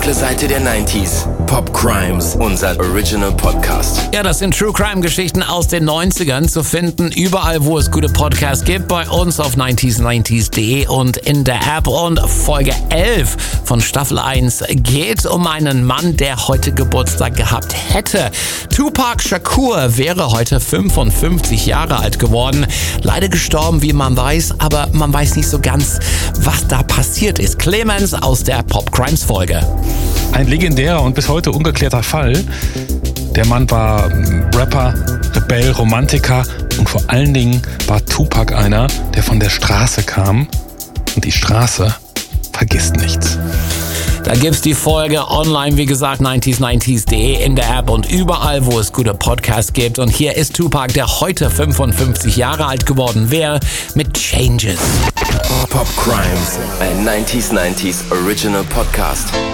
dunkle Seite der 90s. Pop Crimes, unser Original Podcast. Ja, das sind True Crime Geschichten aus den 90ern zu finden, überall, wo es gute Podcasts gibt, bei uns auf 90s90s.de und in der App. Und Folge 11 von Staffel 1 geht um einen Mann, der heute Geburtstag gehabt hätte. Tupac Shakur wäre heute 55 Jahre alt geworden. Leider gestorben, wie man weiß, aber man weiß nicht so ganz, was da passiert ist. Clemens aus der Pop Crimes Folge. Ein legendärer und bis heute ungeklärter Fall. Der Mann war Rapper, Rebell, Romantiker und vor allen Dingen war Tupac einer, der von der Straße kam. Und die Straße vergisst nichts. Da gibt's die Folge online, wie gesagt, 90s90s.de, in der App und überall, wo es gute Podcasts gibt. Und hier ist Tupac, der heute 55 Jahre alt geworden wäre, mit Changes. Pop Crimes, ein 90s Original Podcast.